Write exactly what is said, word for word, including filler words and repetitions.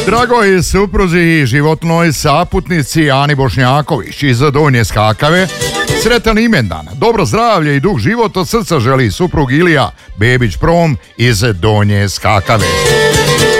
Dragoj supruzi i životnoj saputnici Ani Bošnjaković iz Donje Skakave, sretan imendan, dobro zdravlje i dug život od srca želi suprug Ilija Bebić Prom iz Donje Skakave.